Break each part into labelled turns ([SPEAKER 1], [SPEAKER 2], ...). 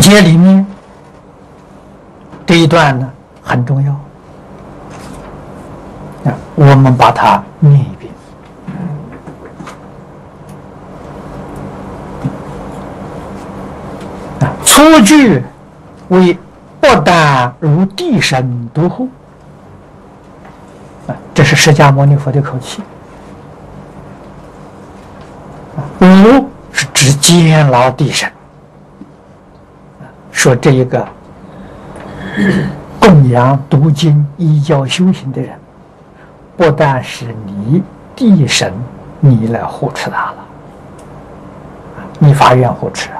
[SPEAKER 1] 节里面这一段呢很重要啊，我们把它念一遍。初句为不但如地神独护啊，这是释迦牟尼佛的口气。无是指监牢地神，说这一个供养读经依教修行的人，不但是你地神，你来护持他了，你发愿护持啊。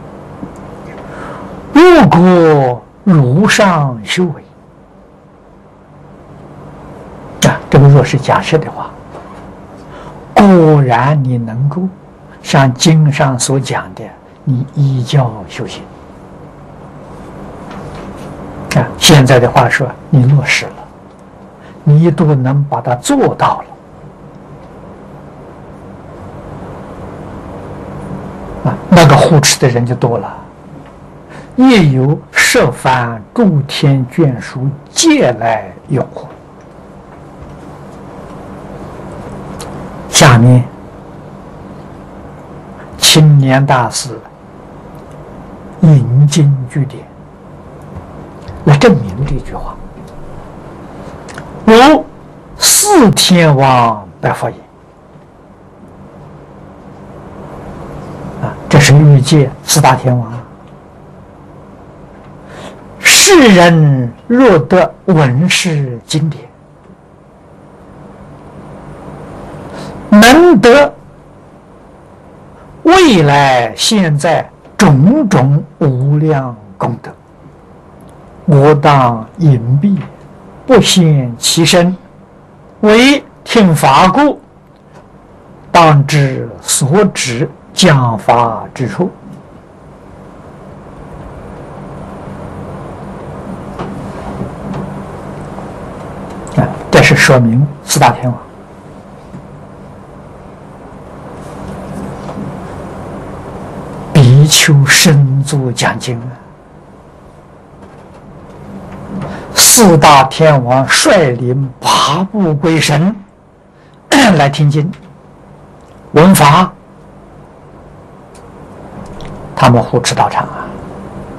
[SPEAKER 1] 如果如上修为啊，这个若是假设的话，果然你能够像经上所讲的，你依教修行啊。现在的话说，你落实了，你都能把它做到了啊，那个护持的人就多了。也有十方诸天眷属皆来拥护。下面青年大师引经据典来证明这句话：无四天王白佛言啊，这是欲界四大天王。世人若得闻是经典，能得未来现在种种无量功德，我当隐蔽，不显其身，为听法故，当知所指讲法之处。这是说明四大天王比丘身足讲经啊，四大天王率领八部鬼神来听经闻法，他们护持道场啊。